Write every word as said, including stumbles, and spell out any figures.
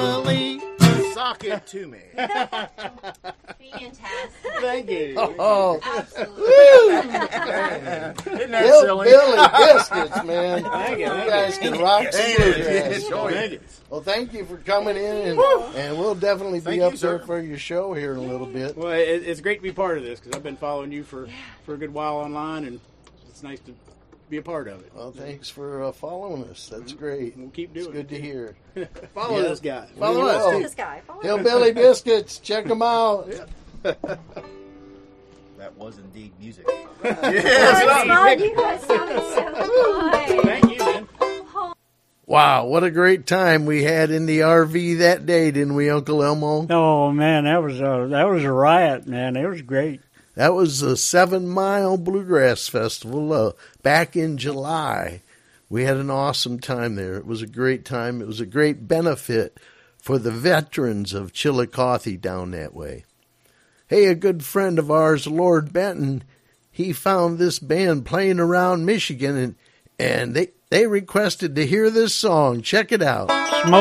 Beverly, sock it to me. Fantastic. Thank you. Oh, Absolutely. Isn't that Bill, silly? Billy Biscuits, man. Thank you. You Thank guys you. can rock some Thank you. bluegrass. Sure is. Well, thank you for coming in, and, and we'll definitely be Thank up you, there sir. for your show here in a little bit. Well, it, it's great to be part of this because I've been following you for, for a good while online, and it's nice to be a part of it. Well, thanks for uh, following us. That's great. We'll keep It's doing good it. to hear. Follow Yeah. this guy. We Follow will. us. This guy. Follow Hillbilly Biscuits, check them out. That was indeed music. Yes, Mom, you guys sounded so good. Thank you, man. Wow, what a great time we had in the R V that day, didn't we, Uncle Elmo? Oh man, that was a that was a riot, man. It was great. That was the Seven Mile Bluegrass Festival uh, back in July. We had an awesome time there. It was a great time. It was a great benefit for the veterans of Chillicothe down that way. Hey, a good friend of ours, Lord Benton, he found this band playing around Michigan, and, and they, they requested to hear this song. Check it out. Smoke